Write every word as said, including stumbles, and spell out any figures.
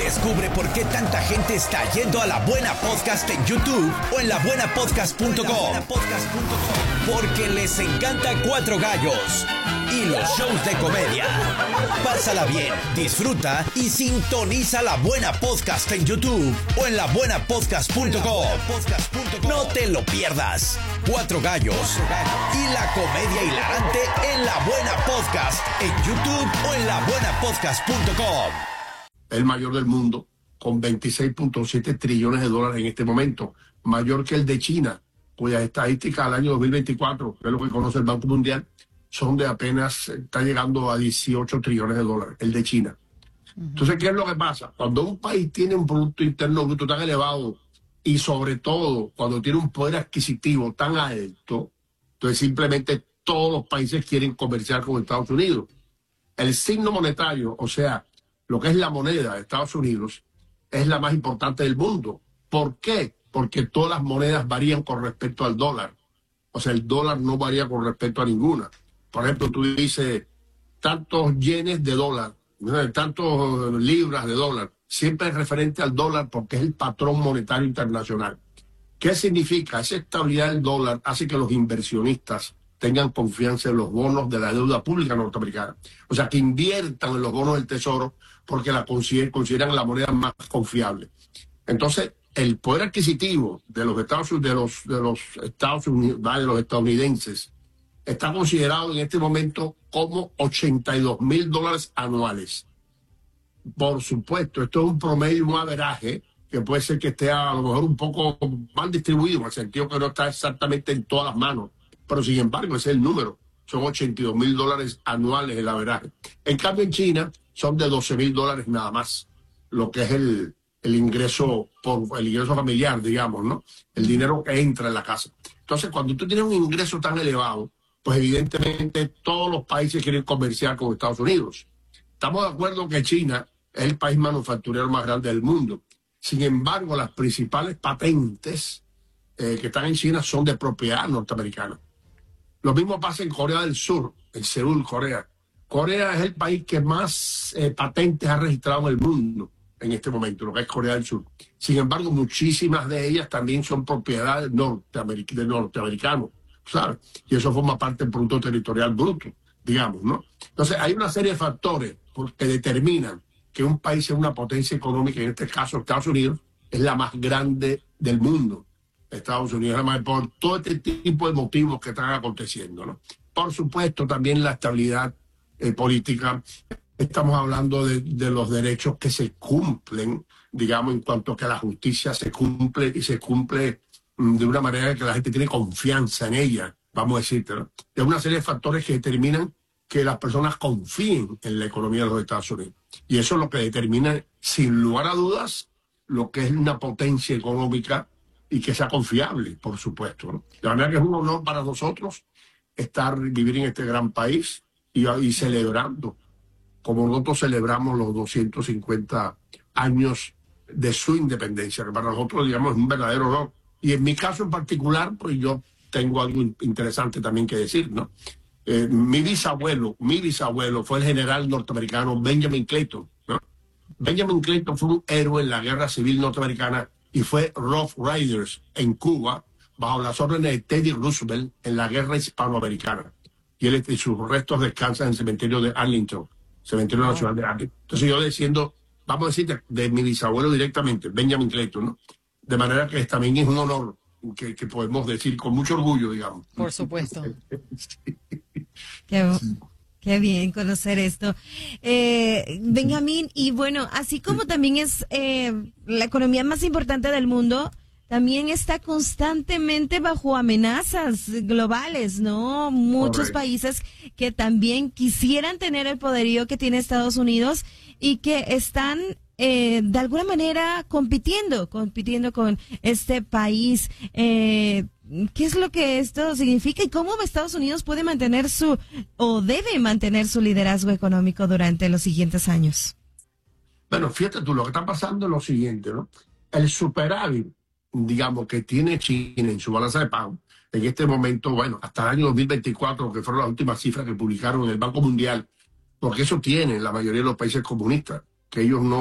Descubre por qué tanta gente está yendo a La Buena Podcast en YouTube o en la buena podcast punto com. Porque les encanta Cuatro Gallos y los shows de comedia. Pásala bien, disfruta y sintoniza La Buena Podcast en YouTube o en la buena podcast punto com. No te lo pierdas. Cuatro Gallos y la comedia hilarante en La Buena Podcast en YouTube o en la buena podcast punto com. El mayor del mundo, con veintiséis punto siete trillones de dólares en este momento, mayor que el de China, cuyas estadísticas al año dos mil veinticuatro, que es lo que conoce el Banco Mundial, son de apenas, está llegando a dieciocho trillones de dólares, el de China. Uh-huh. Entonces, ¿qué es lo que pasa? Cuando un país tiene un Producto Interno Bruto tan elevado y sobre todo cuando tiene un poder adquisitivo tan alto, entonces simplemente todos los países quieren comerciar con Estados Unidos. El signo monetario, o sea, lo que es la moneda de Estados Unidos, es la más importante del mundo. ¿Por qué? Porque todas las monedas varían con respecto al dólar. O sea, el dólar no varía con respecto a ninguna. Por ejemplo, tú dices tantos yenes de dólar, tantos libras de dólar. Siempre es referente al dólar porque es el patrón monetario internacional. ¿Qué significa? Esa estabilidad del dólar hace que los inversionistas tengan confianza en los bonos de la deuda pública norteamericana. O sea, que inviertan en los bonos del Tesoro porque la consideran la moneda más confiable. Entonces, el poder adquisitivo de los Estados Unidos, de los, de los Estados Unidos, de los estadounidenses, está considerado en este momento como ochenta y dos mil dólares anuales. Por supuesto, esto es un promedio, un averaje, que puede ser que esté a lo mejor un poco mal distribuido, en el sentido que no está exactamente en todas las manos. Pero sin embargo, ese es el número. Son ochenta y dos mil dólares anuales el averaje. En cambio, en China son de doce mil dólares nada más, lo que es el, el ingreso por el ingreso familiar, digamos, ¿no? El dinero que entra en la casa. Entonces, cuando tú tienes un ingreso tan elevado, pues evidentemente todos los países quieren comerciar con Estados Unidos. Estamos de acuerdo que China es el país manufacturero más grande del mundo. Sin embargo, las principales patentes eh, que están en China son de propiedad norteamericana. Lo mismo pasa en Corea del Sur, en Seúl, Corea. Corea es el país que más eh, patentes ha registrado en el mundo en este momento, lo que es Corea del Sur. Sin embargo, muchísimas de ellas también son propiedad norteameric de norteamericanos, ¿sabes? Y eso forma parte del Producto Territorial Bruto, digamos, ¿no? Entonces, hay una serie de factores que determinan que un país es una potencia económica, en este caso Estados Unidos, es la más grande del mundo. Estados Unidos, además, por todo este tipo de motivos que están aconteciendo, ¿no? Por supuesto, también la estabilidad eh, política. Estamos hablando de, de los derechos que se cumplen, digamos, en cuanto a que la justicia se cumple y se cumple mm, de una manera que la gente tiene confianza en ella, vamos a decirte, ¿no? Es una serie de factores que determinan que las personas confíen en la economía de los Estados Unidos. Y eso es lo que determina, sin lugar a dudas, lo que es una potencia económica y que sea confiable, por supuesto, ¿no? De manera que es un honor para nosotros estar, vivir en este gran país y, y celebrando, como nosotros celebramos los doscientos cincuenta años de su independencia, que para nosotros, digamos, es un verdadero honor. Y en mi caso en particular, pues yo tengo algo interesante también que decir, ¿no? Eh, mi bisabuelo, mi bisabuelo fue el general norteamericano Benjamin Clayton, ¿no? Benjamin Clayton fue un héroe en la guerra civil norteamericana y fue Rough Riders en Cuba bajo las órdenes de Teddy Roosevelt en la guerra hispanoamericana. Y, él, y sus restos descansan en el cementerio de Arlington, cementerio nacional de Arlington. Entonces yo diciendo, vamos a decir, de, de mi bisabuelo directamente, Benjamin Clayton, ¿no? De manera que también es un honor que, que podemos decir con mucho orgullo, digamos. Por supuesto. Sí. Qué, qué bien conocer esto. Eh, Benjamín, y bueno, así como también es eh, la economía más importante del mundo, también está constantemente bajo amenazas globales, ¿no? Muchos Correcto. países que también quisieran tener el poderío que tiene Estados Unidos y que están eh, de alguna manera compitiendo, compitiendo con este país. Eh, ¿Qué es lo que esto significa y cómo Estados Unidos puede mantener su, o debe mantener su liderazgo económico durante los siguientes años? Bueno, fíjate tú, lo que está pasando es lo siguiente, ¿no? El superávit, digamos, que tiene China en su balanza de pago, en este momento, bueno, hasta el año dos mil veinticuatro, que fueron las últimas cifras que publicaron en el Banco Mundial, porque eso tienen la mayoría de los países comunistas, que ellos no